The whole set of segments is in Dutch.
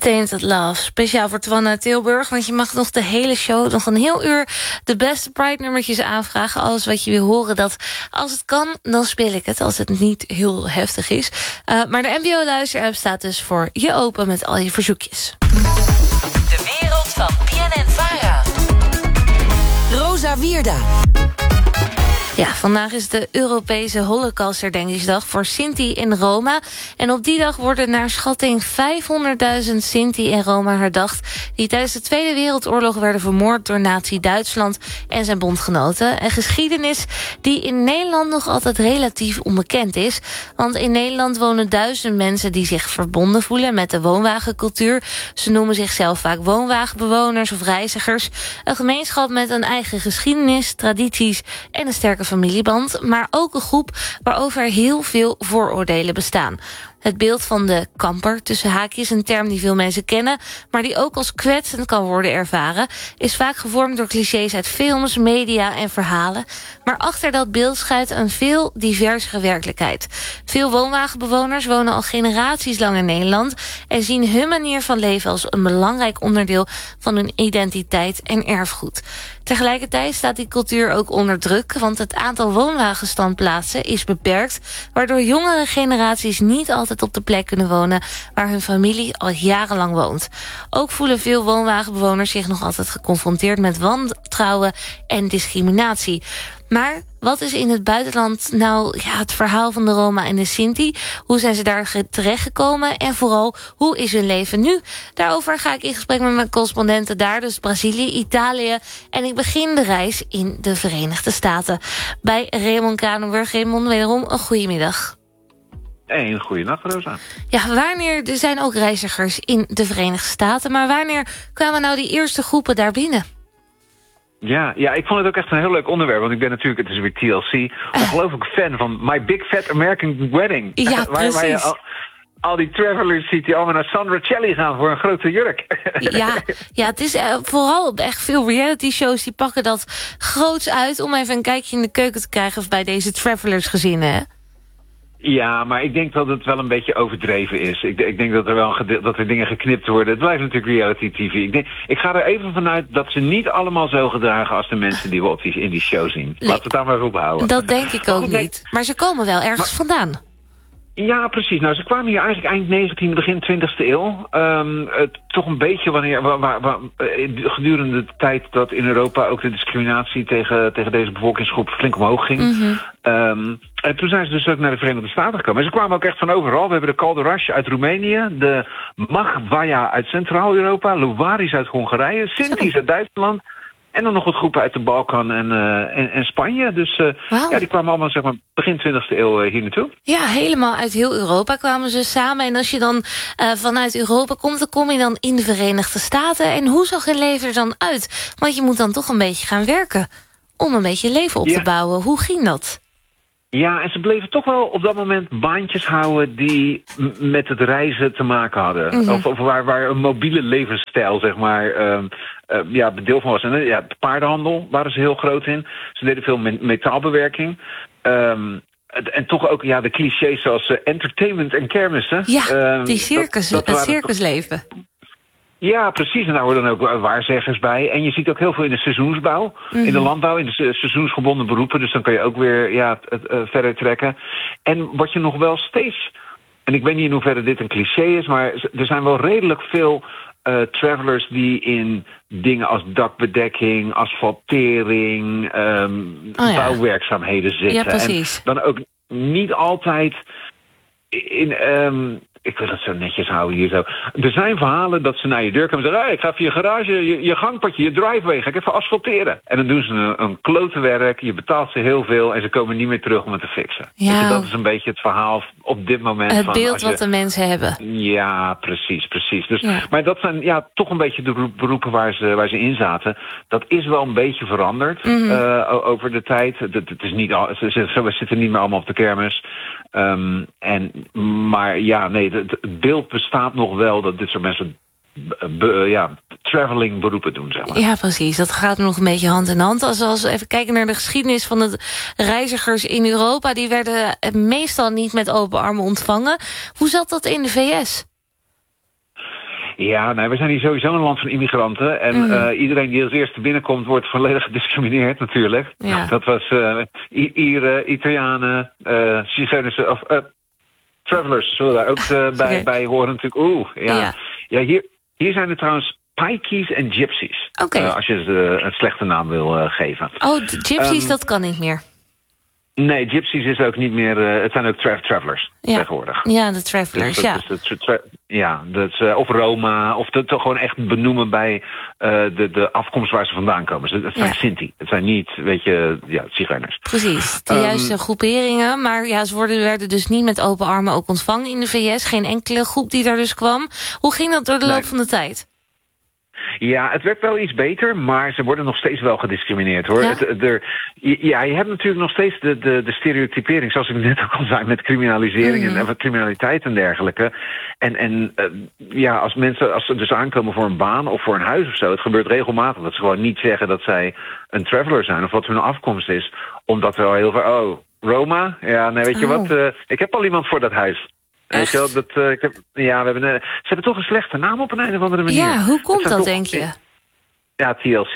Tainted Love, speciaal voor Twan uit Tilburg. Want je mag nog de hele show, nog een heel uur... de beste Pride-nummertjes aanvragen. Alles wat je wil horen, dat als het kan, dan speel ik het. Als het niet heel heftig is. Maar de NPO-luisterapp staat dus voor je open met al je verzoekjes. De wereld van BNN-Vara. Rosa Wierda. Ja, vandaag is de Europese Holocaustherdenkingsdag voor Sinti in Roma. En op die dag worden naar schatting 500.000 Sinti en Roma herdacht... die tijdens de Tweede Wereldoorlog werden vermoord door Nazi-Duitsland en zijn bondgenoten. Een geschiedenis die in Nederland nog altijd relatief onbekend is. Want in Nederland wonen duizenden mensen die zich verbonden voelen met de woonwagencultuur. Ze noemen zichzelf vaak woonwagenbewoners of reizigers. Een gemeenschap met een eigen geschiedenis, tradities en een sterke familieband, maar ook een groep waarover heel veel vooroordelen bestaan. Het beeld van de kamper, tussen haakjes, een term die veel mensen kennen, maar die ook als kwetsend kan worden ervaren, is vaak gevormd door clichés uit films, media en verhalen. Maar achter dat beeld schuilt een veel diversere werkelijkheid. Veel woonwagenbewoners wonen al generaties lang in Nederland en zien hun manier van leven als een belangrijk onderdeel van hun identiteit en erfgoed. Tegelijkertijd staat die cultuur ook onder druk, want het aantal woonwagenstandplaatsen is beperkt, waardoor jongere generaties niet altijd op de plek kunnen wonen waar hun familie al jarenlang woont. Ook voelen veel woonwagenbewoners zich nog altijd geconfronteerd met wantrouwen en discriminatie. Maar wat is in het buitenland nou het verhaal van de Roma en de Sinti? Hoe zijn ze daar terechtgekomen? En vooral, hoe is hun leven nu? Daarover ga ik in gesprek met mijn correspondenten daar, dus Brazilië, Italië. En ik begin de reis in de Verenigde Staten. Bij Raymond Kranenburg. Raymond, wederom een goedemiddag. Een goeienacht, Rosa. Ja, er zijn ook reizigers in de Verenigde Staten, maar wanneer kwamen nou die eerste groepen daar binnen? Ja, ik vond het ook echt een heel leuk onderwerp. Want ik ben natuurlijk, het is weer TLC, ongelooflijk fan van My Big Fat American Wedding. Ja, precies. Waar je al die travelers ziet die allemaal naar Sandra Celli gaan voor een grote jurk. Ja, het is vooral echt veel reality shows die pakken dat groots uit om even een kijkje in de keuken te krijgen bij deze travelers gezinnen, hè? Ja, maar ik denk dat het wel een beetje overdreven is. Ik denk dat er wel dat er dingen geknipt worden. Het blijft natuurlijk reality TV. Ik ga er even vanuit dat ze niet allemaal zo gedragen als de mensen die we in die show zien. Laten we het daar maar op houden. Dat denk ik ook niet. Maar ze komen wel ergens vandaan. Ja, precies. Nou, ze kwamen hier eigenlijk eind 19e, begin 20e eeuw. Toch een beetje gedurende de tijd dat in Europa ook de discriminatie tegen deze bevolkingsgroep flink omhoog ging. Mm-hmm. En toen zijn ze dus ook naar de Verenigde Staten gekomen. En ze kwamen ook echt van overal. We hebben de Calderas uit Roemenië, de Magvaja uit Centraal-Europa, Louwaris uit Hongarije, Sinti's uit Duitsland. En dan nog wat groepen uit de Balkan en Spanje. Dus wow. Die kwamen allemaal zeg maar begin 20e eeuw hier naartoe. Ja, helemaal uit heel Europa kwamen ze samen. En als je dan vanuit Europa komt, dan kom je dan in de Verenigde Staten. En hoe zag je leven er dan uit? Want je moet dan toch een beetje gaan werken om een beetje leven op te bouwen. Hoe ging dat? Ja, en ze bleven toch wel op dat moment baantjes houden die met het reizen te maken hadden. Mm-hmm. Of waar een mobiele levensstijl, zeg maar, deel van was. En de paardenhandel waren ze heel groot in. Ze deden veel metaalbewerking. En toch ook de clichés zoals entertainment en kermissen. Ja, die het circusleven. Ja, precies. En daar worden dan ook waarzeggers bij. En je ziet ook heel veel in de seizoensbouw, in de landbouw, in de seizoensgebonden beroepen. Dus dan kan je ook weer verder trekken. En wat je nog wel steeds, en ik weet niet in hoeverre dit een cliché is, maar er zijn wel redelijk veel travelers die in dingen als dakbedekking, asfaltering, bouwwerkzaamheden zitten. Ja, precies. En dan ook niet altijd in ik wil het zo netjes houden hier zo. Er zijn verhalen dat ze naar je deur komen en zeggen, ik ga via je garage, je gangpadje, je driveway, ga ik even asfalteren. En dan doen ze een klote werk, je betaalt ze heel veel en ze komen niet meer terug om het te fixen. Ja. Dus dat is een beetje het verhaal op dit moment. Het beeld wat de mensen hebben. Ja, precies. Dus, maar dat zijn toch een beetje de beroepen waar ze in zaten. Dat is wel een beetje veranderd over de tijd. Het is niet we zitten niet meer allemaal op de kermis. Het beeld bestaat nog wel dat dit soort mensen traveling beroepen doen, zeg maar. Ja, precies. Dat gaat nog een beetje hand in hand. Als we even kijken naar de geschiedenis van de reizigers in Europa, die werden meestal niet met open armen ontvangen. Hoe zat dat in de VS? Ja, nee, we zijn hier sowieso een land van immigranten. En iedereen die als eerste binnenkomt wordt volledig gediscrimineerd natuurlijk. Ja. Dat was Ieren, Italianen, zigeuners of travelers zullen daar ook bij horen natuurlijk. Ja, hier zijn er trouwens pikeys en gypsies. Als je ze een slechte naam wil geven. Oh, gypsies, dat kan niet meer. Nee, gypsies is ook niet meer... het zijn ook travelers tegenwoordig. Ja, de travelers, dat is, of Roma, of toch gewoon echt benoemen bij de afkomst waar ze vandaan komen. Het zijn Sinti. Het zijn niet, zigeuners. Precies, de juiste groeperingen. Maar ja, ze werden dus niet met open armen ook ontvangen in de VS. Geen enkele groep die daar dus kwam. Hoe ging dat door de loop van de tijd? Ja, het werd wel iets beter, maar ze worden nog steeds wel gediscrimineerd, hoor. Ja? Je hebt natuurlijk nog steeds de stereotypering, zoals ik net ook al zei, met criminalisering en criminaliteit en dergelijke. En als ze dus aankomen voor een baan of voor een huis of zo, het gebeurt regelmatig dat ze gewoon niet zeggen dat zij een traveler zijn of wat hun afkomst is, omdat er al heel veel, Roma? Ja, nee, weet je wat, ik heb al iemand voor dat huis. Weet je wel, ze hebben toch een slechte naam op een of andere manier. Ja, hoe komt dat, denk je? Ja, TLC.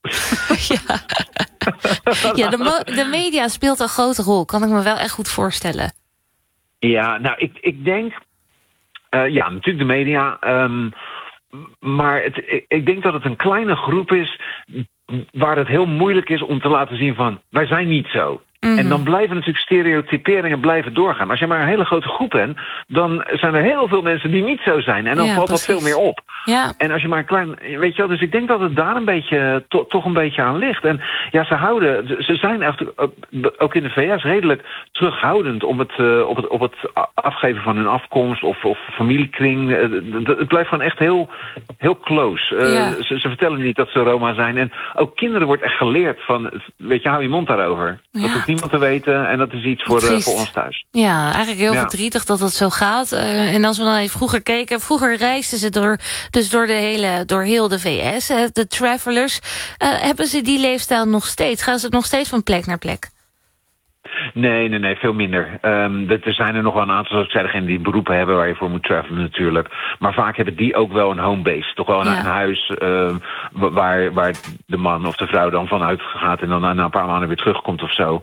De media speelt een grote rol. Kan ik me wel echt goed voorstellen. Ja, nou, ik denk... natuurlijk de media. Maar ik denk dat het een kleine groep is waar het heel moeilijk is om te laten zien van, wij zijn niet zo. En dan blijven natuurlijk stereotyperingen blijven doorgaan. Als je maar een hele grote groep bent, dan zijn er heel veel mensen die niet zo zijn. En dan valt dat veel meer op. Ja. En als je maar een klein... Weet je wel, dus ik denk dat het daar een beetje, toch een beetje aan ligt. En ja, ze zijn echt, ook in de VS redelijk terughoudend op het afgeven van hun afkomst of familiekring. Het blijft gewoon echt heel, heel close. Ze vertellen niet dat ze Roma zijn. En ook kinderen wordt echt geleerd van, weet je, hou je mond daarover. Ja. Dat hoeft niemand te weten en dat is iets voor ons thuis. Ja, eigenlijk heel verdrietig dat het zo gaat. En als we dan even vroeger keken, vroeger reisden ze door heel de VS, de travelers. Hebben ze die leefstijl nog steeds? Gaan ze nog steeds van plek naar plek? Nee, veel minder. Er zijn er nog wel een aantal, zoals ik zei, degenen die beroepen hebben waar je voor moet travelen natuurlijk. Maar vaak hebben die ook wel een homebase. Toch wel een huis waar de man of de vrouw dan vanuit gaat en dan na een paar maanden weer terugkomt of zo.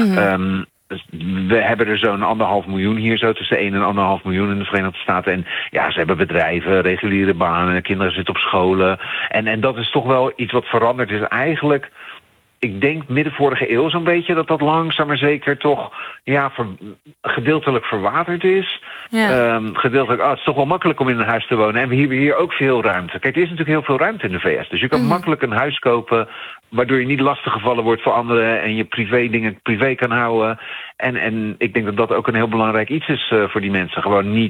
We hebben er zo'n 1,5 miljoen hier, zo tussen 1 en 1,5 miljoen in de Verenigde Staten. En ja, ze hebben bedrijven, reguliere banen, kinderen zitten op scholen. En dat is toch wel iets wat veranderd is eigenlijk. Ik denk midden vorige eeuw zo'n beetje dat langzaam maar zeker toch gedeeltelijk verwaterd is. Ja. Gedeeltelijk, het is toch wel makkelijk om in een huis te wonen. En we hebben hier ook veel ruimte. Kijk, er is natuurlijk heel veel ruimte in de VS. Dus je kan makkelijk een huis kopen waardoor je niet lastiggevallen wordt voor anderen en je privé-dingen privé kan houden. En ik denk dat dat ook een heel belangrijk iets is voor die mensen. Gewoon niet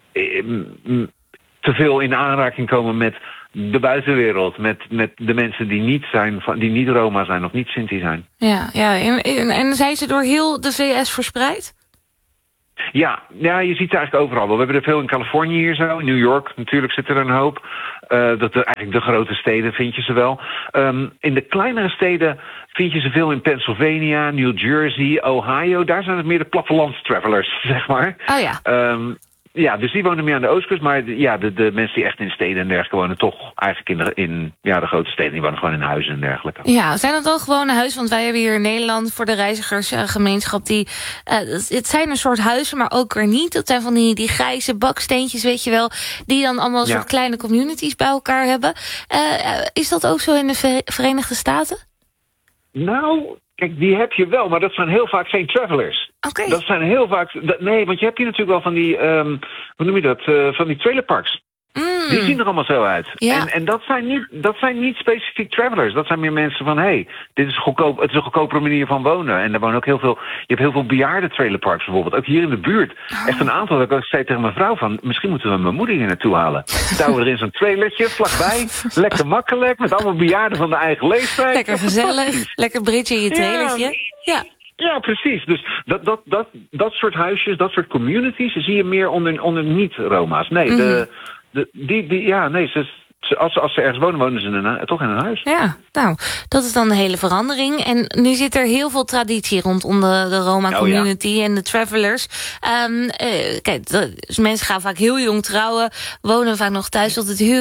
te veel in aanraking komen met de buitenwereld, met de mensen die niet zijn, die niet Roma zijn of niet Sinti zijn. Ja, en zijn ze door heel de VS verspreid? Ja, je ziet het eigenlijk overal. We hebben er veel in Californië hier zo. In New York natuurlijk zit er een hoop. Eigenlijk de grote steden vind je ze wel. In de kleinere steden vind je ze veel in Pennsylvania, New Jersey, Ohio. Daar zijn het meer de plattelandstravelers, zeg maar. Oh ja. Dus die wonen meer aan de oostkust. Maar de mensen die echt in steden en dergelijke wonen toch eigenlijk in de grote steden. Die wonen gewoon in huizen en dergelijke. Ja, zijn dat dan gewone huizen? Want wij hebben hier in Nederland voor de reizigersgemeenschap het zijn een soort huizen, maar ook weer niet. Dat zijn van die grijze baksteentjes, weet je wel. Die dan allemaal een soort kleine communities bij elkaar hebben. Is dat ook zo in de Verenigde Staten? Nou, kijk, die heb je wel, maar dat zijn heel vaak geen travelers. Okay. Dat zijn heel vaak... Nee, want je hebt hier natuurlijk wel van die... hoe noem je dat? Van die trailerparks. Die zien er allemaal zo uit. Ja. En dat zijn niet specifiek travelers. Dat zijn meer mensen van, dit is goedkoop, het is een goedkopere manier van wonen. En er wonen ook heel veel... Je hebt heel veel bejaarde trailerparks bijvoorbeeld. Ook hier in de buurt. Echt een aantal. Dat ik zei tegen mijn vrouw van, misschien moeten we mijn moeder hier naartoe halen. Douwen we er in zo'n trailertje, vlakbij. Lekker makkelijk, met allemaal bejaarden van de eigen leeftijd. Lekker gezellig. Lekker bridge in je trailertje. Ja. Ja, precies. Dus dat soort huisjes, dat soort communities zie je meer onder niet-Roma's. Nee, Als ze ergens wonen, wonen ze toch in een huis. Ja, nou, dat is dan een hele verandering. En nu zit er heel veel traditie rondom de Roma-community en de travelers. Kijk, dus mensen gaan vaak heel jong trouwen, wonen vaak nog thuis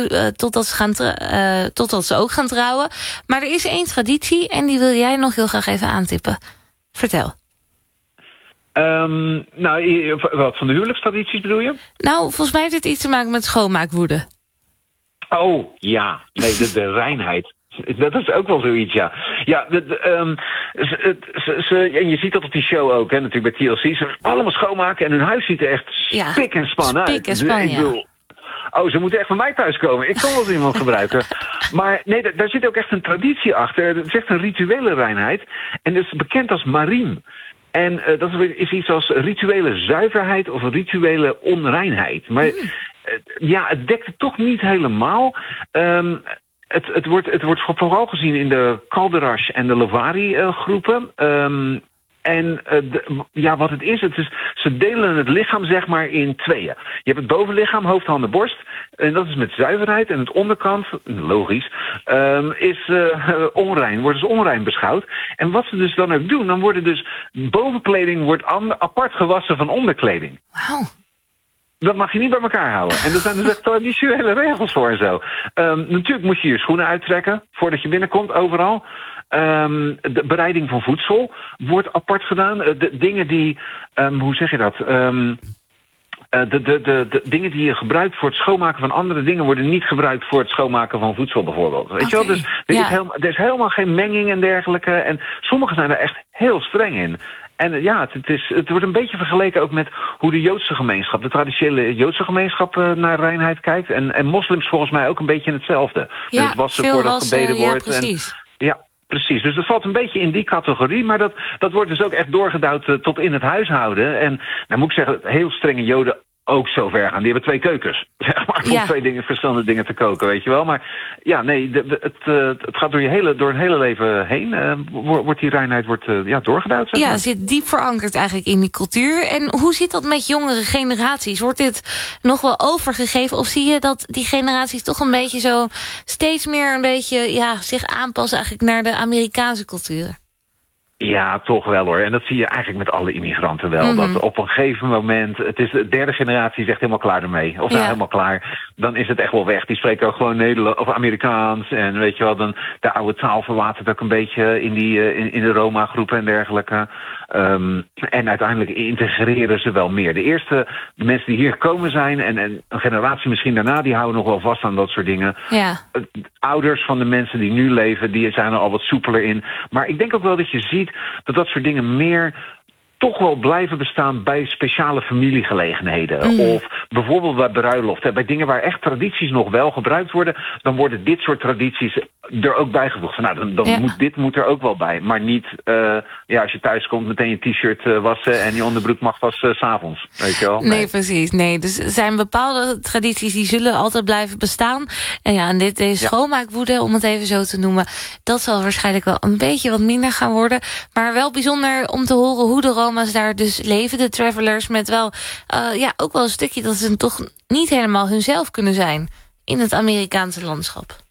totdat ze ook gaan trouwen. Maar er is één traditie en die wil jij nog heel graag even aantippen. Vertel. Wat van de huwelijkstradities bedoel je? Nou, volgens mij heeft dit iets te maken met schoonmaakwoede. Oh, ja. Nee, de reinheid. Dat is ook wel zoiets, ja. Ja, en je ziet dat op die show ook, hè, natuurlijk bij TLC. Ze allemaal schoonmaken en hun huis ziet er echt spik en span uit. Spik en span, ze moeten echt van mij thuis komen. Ik kan wel eens iemand gebruiken. Maar nee, daar zit ook echt een traditie achter. Het is echt een rituele reinheid. En dat is bekend als marim. En dat is iets als rituele zuiverheid of rituele onreinheid. Maar het dekt het toch niet helemaal. Het wordt vooral gezien in de Kalderash en de Lovari groepen. Wat het is, ze delen het lichaam zeg maar in tweeën. Je hebt het bovenlichaam, hoofd, handen, borst. En dat is met zuiverheid. En het onderkant, logisch, is onrein. Wordt dus onrein beschouwd. En wat ze dus dan ook doen, dan worden dus bovenkleding wordt apart gewassen van onderkleding. Wauw. Dat mag je niet bij elkaar houden. En er zijn dus echt traditionele regels voor en zo. Natuurlijk moet je je schoenen uittrekken voordat je binnenkomt, overal. De bereiding van voedsel wordt apart gedaan. De dingen die, hoe zeg je dat? De dingen die je gebruikt voor het schoonmaken van andere dingen worden niet gebruikt voor het schoonmaken van voedsel bijvoorbeeld. Weet je wel? Dus er is helemaal geen menging en dergelijke. En sommigen zijn er echt heel streng in. En het wordt een beetje vergeleken ook met hoe de Joodse gemeenschap, de traditionele Joodse gemeenschap naar reinheid kijkt. En moslims volgens mij ook een beetje hetzelfde. Ja, het wassen voordat gebeden wordt. Ja, precies. Precies, dus dat valt een beetje in die categorie. Maar dat wordt dus ook echt doorgedouwd tot in het huishouden. En nou moet ik zeggen, heel strenge Joden ook zo ver gaan. Die hebben 2 keukens, zeg maar, om verschillende dingen te koken, weet je wel. Maar ja, nee, het gaat door een hele leven heen. Wordt die reinheid doorgedouwd, zeg maar. Ja, zit diep verankerd eigenlijk in die cultuur. En hoe zit dat met jongere generaties? Wordt dit nog wel overgegeven? Of zie je dat die generaties toch een beetje zo steeds meer een beetje zich aanpassen eigenlijk naar de Amerikaanse cultuur? Ja, toch wel hoor. En dat zie je eigenlijk met alle immigranten wel. Dat op een gegeven moment, het is de derde generatie zegt helemaal klaar ermee. Of helemaal klaar. Dan is het echt wel weg. Die spreken ook gewoon Nederlands of Amerikaans. En weet je wel, dan de oude taal verwatert ook een beetje in de Roma-groepen en dergelijke. En uiteindelijk integreren ze wel meer. De mensen die hier gekomen zijn en een generatie misschien daarna, die houden nog wel vast aan dat soort dingen. Ja. Ouders van de mensen die nu leven, die zijn er al wat soepeler in. Maar ik denk ook wel dat je ziet dat soort dingen meer toch wel blijven bestaan bij speciale familiegelegenheden. Of bijvoorbeeld bij bruiloften. Bij dingen waar echt tradities nog wel gebruikt worden, dan worden dit soort tradities er ook bijgevoegd. Dit moet er ook wel bij. Maar niet, als je thuis komt, meteen je t-shirt wassen en je onderbroek mag pas 's avonds. Weet je wel? Nee, precies. Nee. Dus er zijn bepaalde tradities die zullen altijd blijven bestaan. En deze schoonmaakwoede, om het even zo te noemen, dat zal waarschijnlijk wel een beetje wat minder gaan worden. Maar wel bijzonder om te horen hoe de Roma's daar dus leven, de travelers, met wel ook wel een stukje dat ze toch niet helemaal hunzelf kunnen zijn in het Amerikaanse landschap.